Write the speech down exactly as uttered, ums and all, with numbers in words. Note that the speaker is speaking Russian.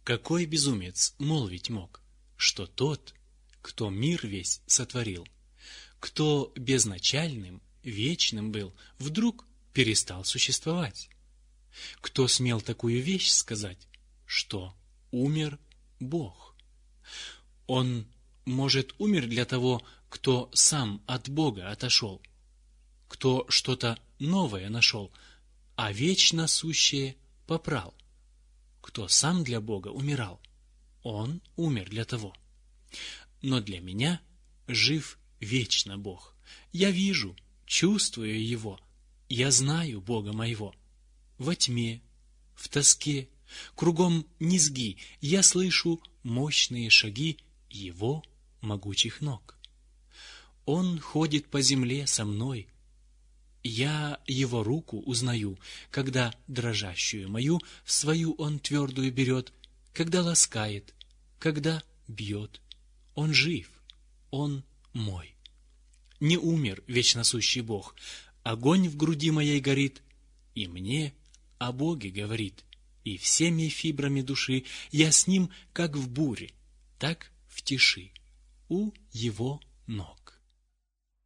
Какой безумец молвить мог, что тот, кто мир весь сотворил, кто безначальным, вечным был, вдруг перестал существовать? Кто смел такую вещь сказать, что умер Бог? Он, может, умер для того, кто сам от Бога отошел, кто что-то новое нашел, а вечно сущее попрал. Кто сам для Бога умирал, он умер для того. Но для меня жив вечно Бог. Я вижу, чувствую Его, я знаю Бога моего. Во тьме, в тоске, кругом низги, я слышу мощные шаги Его могучих ног. Он ходит по земле со мной. Я Его руку узнаю, когда дрожащую мою в свою Он твердую берет, когда ласкает, когда бьет. Он жив, Он мой. Не умер вечно сущий Бог, огонь в груди моей горит, и мне о Боге говорит, и всеми фибрами души я с Ним, как в буре, так в тиши, у Его ног.